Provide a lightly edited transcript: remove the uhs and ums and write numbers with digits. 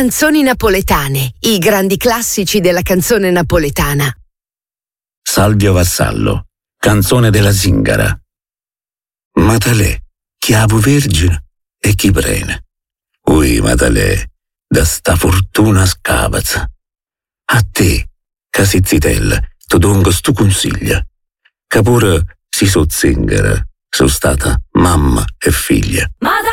Canzoni napoletane, i grandi classici della canzone napoletana. Salvio Vassallo, canzone della Zingara. Matalè, chiavo vergine e chi prene. Ui, Matalè, da sta fortuna scavazza. A te, casi zitella, tu dongo stu consiglia. Che pure si so zingara, sono stata mamma e figlia.